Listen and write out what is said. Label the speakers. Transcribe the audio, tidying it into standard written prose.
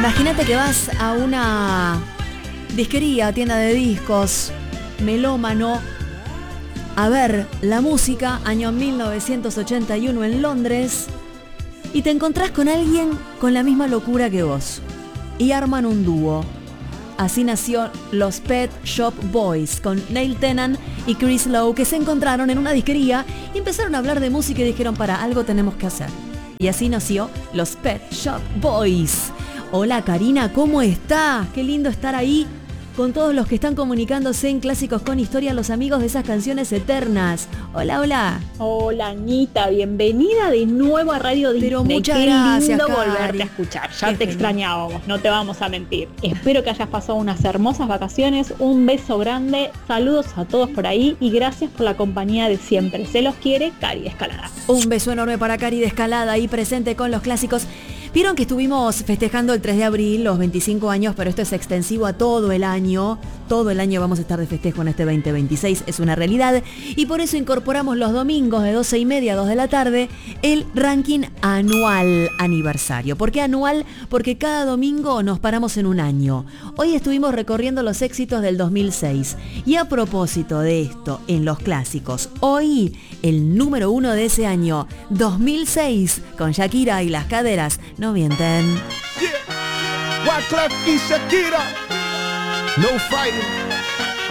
Speaker 1: Imagínate que vas a una disquería, tienda de discos, melómano, a ver la música, año 1981 en Londres, y te encontrás con alguien con la misma locura que vos, y arman un dúo. Así nació los Pet Shop Boys, con Neil Tennant y Chris Lowe, que se encontraron en una disquería y empezaron a hablar de música y dijeron, para, algo tenemos que hacer. Y así nació los Pet Shop Boys. Hola Karina, ¿cómo estás? Qué lindo estar ahí con todos los que están comunicándose en Clásicos con Historia, los amigos de esas canciones eternas. Hola, hola.
Speaker 2: Hola, Anita, bienvenida de nuevo a Radio Disney.
Speaker 1: Pero muchas
Speaker 2: Qué
Speaker 1: gracias,
Speaker 2: lindo
Speaker 1: Cari.
Speaker 2: volverte a escuchar. Ya te extrañábamos, no te vamos a mentir. Espero que hayas pasado unas hermosas vacaciones. Un beso grande, saludos a todos por ahí y gracias por la compañía de siempre. Se los quiere, Cari de Escalada.
Speaker 1: Un beso enorme para Cari de Escalada, ahí presente con los clásicos. Vieron que estuvimos festejando el 3 de abril los 25 años, pero esto es extensivo a todo el año. Todo el año vamos a estar de festejo en este 2026, es una realidad. Y por eso incorporamos los domingos de 12:30 a 2 de la tarde el ranking anual aniversario. ¿Por qué anual? Porque cada domingo nos paramos en un año. Hoy estuvimos recorriendo los éxitos del 2006. Y a propósito de esto, en los clásicos, hoy el número 1 de ese año, 2006, con Shakira y Las Caderas no mienten.
Speaker 3: Yeah. Wyclef y Shakira. No fighting.